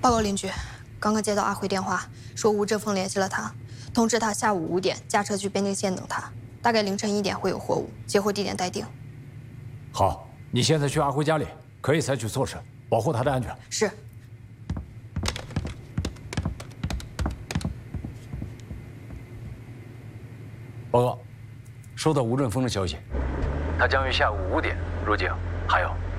报告邻居，刚刚接到阿辉电话，说吴正峰联系了他，通知他下午5点驾车去边境线等他，大概凌晨1点会有货物，接货地点待定。 好，你现在去阿辉家里，可以采取措施保护他的安全。 是。 报告，收到吴正峰的消息，他将于下午5点入境。还有。